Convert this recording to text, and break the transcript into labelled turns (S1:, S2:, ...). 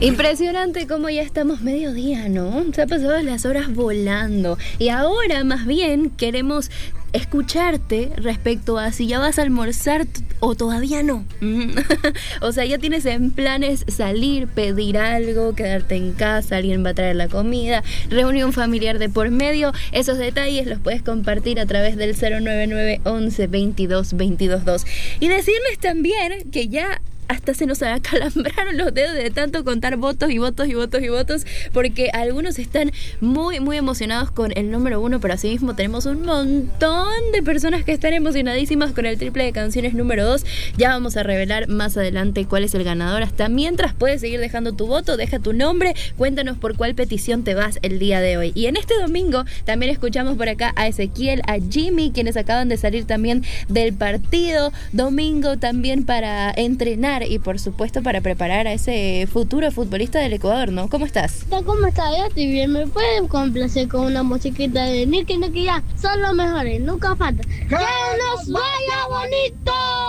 S1: Impresionante cómo ya estamos mediodía, ¿no? Se han pasado las horas volando. Y ahora, más bien, queremos escucharte respecto a si ya vas a almorzar o todavía no. O sea, ya tienes en planes salir, pedir algo, quedarte en casa, alguien va a traer la comida, reunión familiar de por medio. Esos detalles los puedes compartir a través del 099 11 22 22 2. Y decirles también que ya hasta se nos acalambraron los dedos de tanto contar votos y votos y votos y votos, porque algunos están muy muy emocionados con el número 1, pero asimismo tenemos un montón de personas que están emocionadísimas con el triple de canciones número 2. Ya vamos a revelar más adelante cuál es el ganador. Hasta mientras puedes seguir dejando tu voto, deja tu nombre, cuéntanos por cuál petición te vas el día de hoy. Y en este domingo también escuchamos por acá a Ezequiel, a Jimmy, quienes acaban de salir también del partido. Domingo también para entrenar y por supuesto para preparar a ese futuro futbolista del Ecuador, ¿no? ¿Cómo estás?
S2: ¿Cómo estás? Yo estoy bien. ¿Me pueden complacer con una musiquita de Nicky Nicky? Ya son los mejores, nunca falta. ¡Que nos vaya bonito!